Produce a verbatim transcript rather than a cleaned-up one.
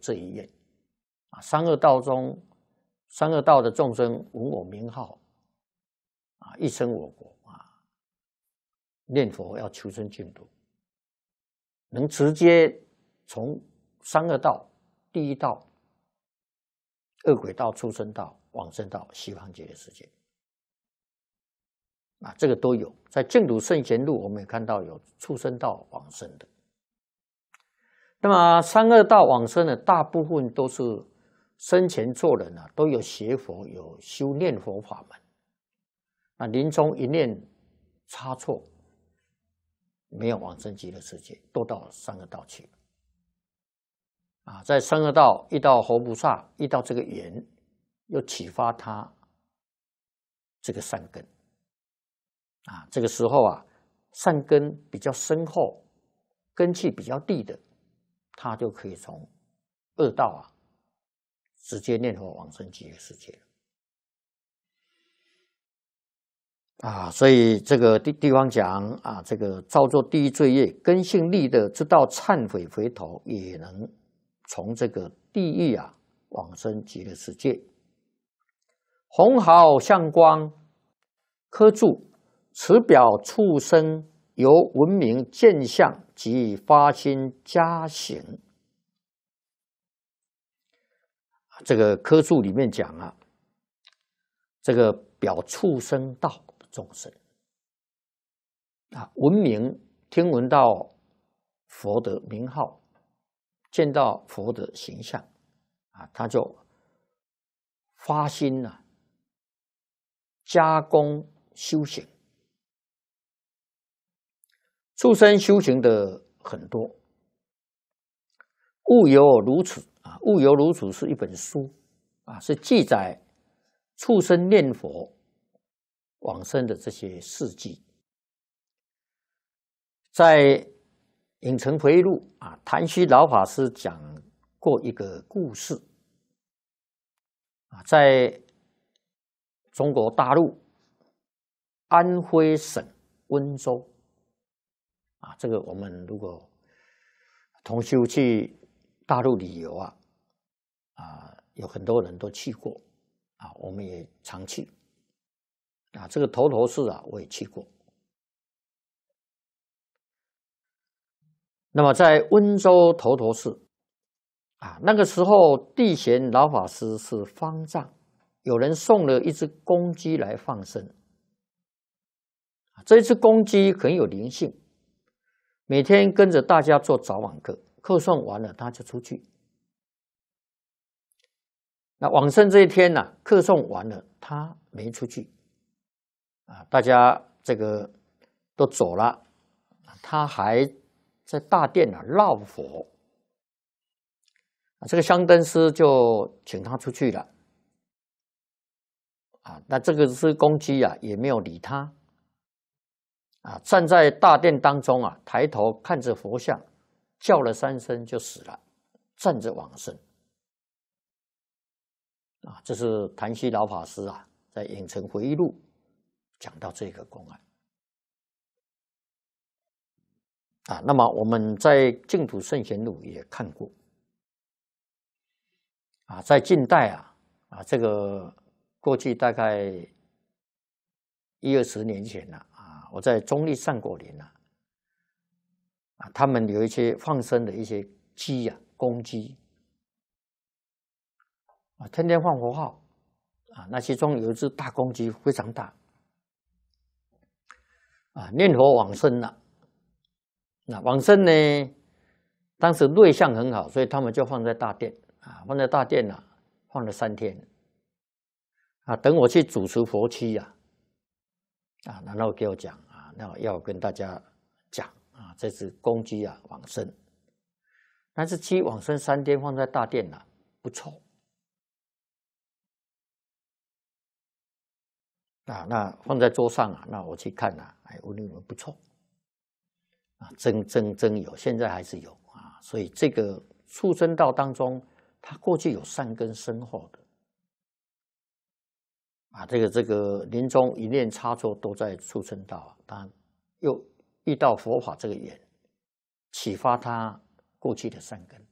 这一愿啊。三恶道中，三恶道的众生闻我名号啊，一生我国啊，念佛要求生净土，能直接从三恶道、地狱道、恶鬼道、畜生道、往生道、西方极乐世界啊，这个都有。在净土圣贤录，我们也看到有畜生道往生的。那么三恶道往生的大部分都是生前做人啊，都有学佛，有修念佛法门。那临终一念差错，没有往生极乐世界，都到三恶道去了。啊，在三恶道遇到活菩萨，遇到这个缘，又启发他这个善根。啊，这个时候啊，善根比较深厚，根气比较低的，他就可以从恶道啊，直接念佛往生极乐世界了。啊，所以这个地地方讲啊，这个造作地狱罪业，根性利的，知道忏悔回头，也能从这个地狱啊往生极乐世界。红毫相光，刻注。此表畜生由闻名见相及发心加行。这个科注里面讲啊，这个表畜生道的众生啊，闻名听闻到佛的名号，见到佛的形象啊，他就发心啊，加功修行。畜生修行的很多，物有如此啊！物有如此是一本书啊，是记载畜生念佛往生的这些事迹。在《影城回忆录》啊，谭虚老法师讲过一个故事啊，在中国大陆安徽省温州。啊，这个我们如果同修去大陆旅游啊，啊，有很多人都去过啊，我们也常去啊。这个头头市啊，我也去过。那么在温州头头市啊，那个时候地贤老法师是方丈，有人送了一只公鸡来放生。这只公鸡很有灵性。每天跟着大家做早晚课，课诵完了他就出去。那往生这一天呢、啊，课诵完了他没出去，啊，大家这个都走了，他还在大殿啊绕佛。啊，这个香灯师就请他出去了。啊，那这个只公鸡啊也没有理他。啊，站在大殿当中啊，抬头看着佛像，叫了三声就死了，站着往生。啊，这是谭虚老法师啊，在《影城回忆录》讲到这个公案。啊，那么我们在《净土圣贤录》也看过。啊，在近代啊，啊，这个过去大概一二十年前了、啊。我在中立善果林啊，啊，他们有一些放生的一些鸡啊，公鸡啊，天天放佛号啊，那其中有一只大公鸡非常大啊，念佛往生了。那往生呢，当时瑞相很好，所以他们就放在大殿啊，放在大殿啊，放了三天啊。等我去主持佛期呀、啊。啊，然后给我讲啊，那要跟大家讲啊，这只公鸡啊往生，但是鸡往生三天放在大殿啊，不臭啊，那放在桌上啊，那我去看啊，哎，我认为不臭啊，真真真有，现在还是有啊，所以这个畜生道当中，它过去有善根深厚的。啊，这个这个临终一念差错都在畜生道啊，他又遇到佛法这个缘，启发他过去的善根。